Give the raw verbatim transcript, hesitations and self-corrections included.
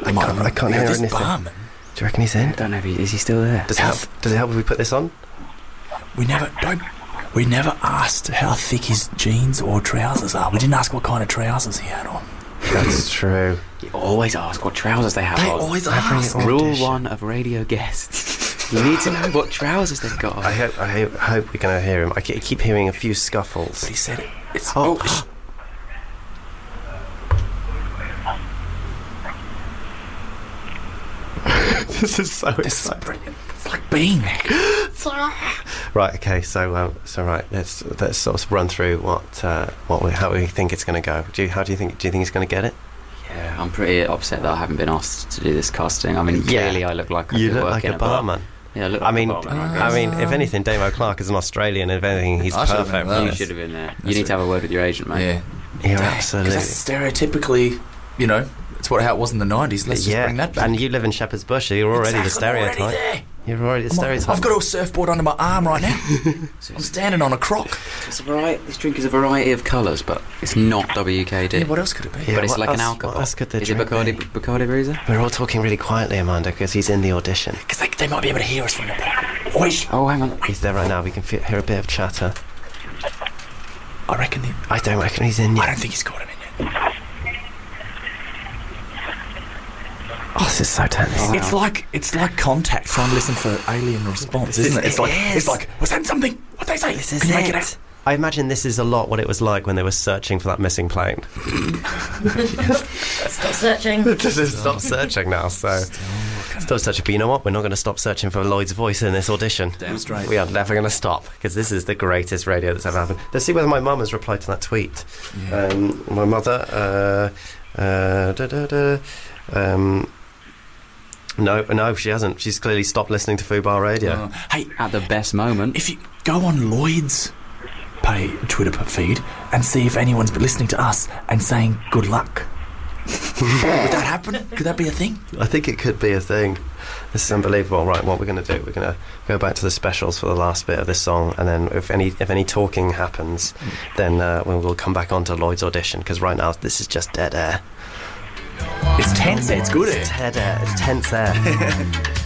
I can't, I can't hear this anything. barman. Do you reckon he's in? I don't know if he, is he still there? Does it help? Does it help if we put this on? We never don't. We never asked how thick his jeans or trousers are. We didn't ask what kind of trousers he had on. That's true. You always ask what trousers they have They on. always Every ask. audition. Rule one of radio guests. You need to know what trousers they've got on. I hope, I hope, I hope we're going to hear him. I ke- keep hearing a few scuffles. But he said it. It's Oh, oh, this is so this is exciting. brilliant. It's like being there. Right, okay, so um, so right, let's let's sort of run through what uh, what we, how we think it's going to go. Do you, how do you think? Do you think he's going to get it? Yeah, I'm pretty upset that I haven't been asked to do this casting. I mean, Yeah. clearly I look like I You could look work like in a a bar. barman. Yeah, I look I like mean, a barman, I I guess. mean, if anything, Damo Clark is an Australian. If anything, he's I should've perfect. known for that. You this. should have been there. You That's need it. to have a word with your agent, mate. Yeah. Yeah, Because absolutely. that's stereotypically, you know, it's what how it was in the nineties. Let's just yeah, bring that back. and you live in Shepherd's Bush, so you're already Exactly, the stereotype. I'm already there. You're already the Come on, stereotype. I've got a surfboard under my arm right now. I'm standing on a croc. It's a variety. This drink is a variety of colours, but it's not W K D. Yeah, what else could it be? Yeah, but it's what like an else- alcohol. what else could the is it drink Bacardi, be? Bacardi Breezer? We're all talking really quietly, Amanda, because he's in the audition. Because they, they might be able to hear us from the pocket. Oi! Oh, hang on. He's there right now. We can fe- hear a bit of chatter. I reckon he, I don't reckon he's in I yet. don't think he's got him in yet. Oh, this is so tense. Oh, It's like it's like Contact trying to listen for alien response, isn't it? It's like It it's is. like was that something? What they say? This is Can you make it. it out? I imagine this is a lot what it was like when they were searching for that missing plane. Stop searching. Just stop searching now, so... Stop searching, but you know what? We're not going to stop searching for Lloyd's voice in this audition. Damn straight. We are never going to stop, because this is the greatest radio that's ever happened. Let's see whether my mum has replied to that tweet. Yeah. Um, my mother... Uh, uh, da, da, da, um, no, no, she hasn't. She's clearly stopped listening to Fubar Radio. Uh, hey, At the best moment. if you go on Lloyd's pay Twitter feed and see if anyone's been listening to us and saying good luck. Would that happen? Could that be a thing? I think it could be a thing. This is unbelievable. Right, what we're going to do, we're going to go back to the specials for the last bit of this song, and then if any if any talking happens, then uh, we'll, we'll come back onto Lloyd's audition, because right now this is just dead air. It's tense. It's good. It's dead air. It's tense air.